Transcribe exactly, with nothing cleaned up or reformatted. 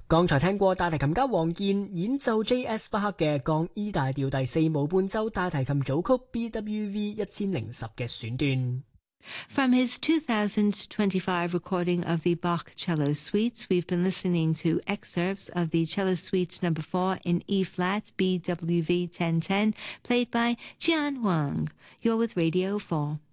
剛才聽過大提琴家黃健演奏 J S 巴克嘅降 E 大調第四無伴奏大提琴組曲 B W V 一千零十嘅選段。 From his two thousand twenty-five recording of the Bach Cello Suites, we've been listening to excerpts of the Cello Suite Number four in E-flat B W V ten ten, played by Jian Wang. You're with Radio four.